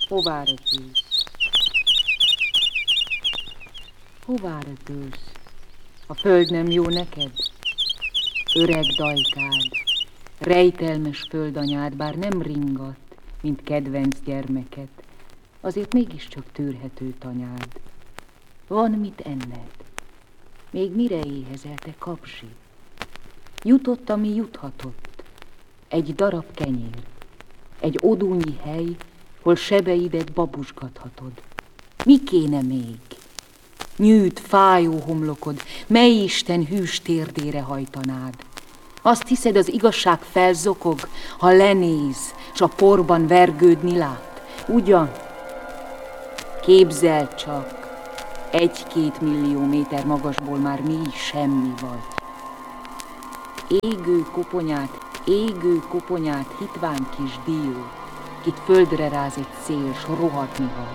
Hová repülsz? Hová repülsz? A föld nem jó neked? Öreg dajkád, rejtelmes földanyád, bár nem ringat, mint kedvenc gyermeket, azért mégiscsak tűrhető tanyád. Van mit enned, még mire éhezel, te kapsi? Jutott, ami juthatott, egy darab kenyér, egy odúnyi hely, hol sebeidet babusgathatod. Mi kéne még? Nyűt, fájó homlokod, mely Isten hűs térdére hajtanád? Azt hiszed, az igazság felzokog, ha lenéz, s a porban vergődni lát? Ugyan? Képzeld csak, 1-2 millió méter magasból már mi is semmi vagy. Égő koponyát hitván kis dió, kit földre ráz egy szél, s rohadni hagy.